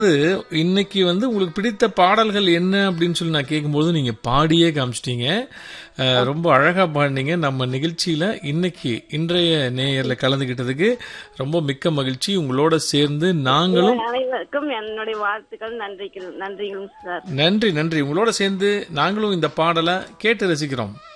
இன்னைக்கு உங்களுக்கு பிடித்த பாடல்கள் என்ன அப்படின்னு சொல்லி நான் கேட்கும்போது நீங்க பாடியே காமிச்சிட்டீங்க. ரொம்ப அழகா பாடினீங்க. நம்ம நிகழ்ச்சியில இன்றைய நேயர்ல கலந்துகிட்டதுக்கு ரொம்ப மிக்க மகிழ்ச்சி. உங்களோட சேர்ந்து நாங்களும் அனைவருக்கும் என்னுடைய வாழ்த்துக்கள், நன்றிகளும் சார். நன்றி. உங்களோட சேர்ந்து நாங்களும் இந்த பாடலை கேட்டு ரசிக்கிறோம்.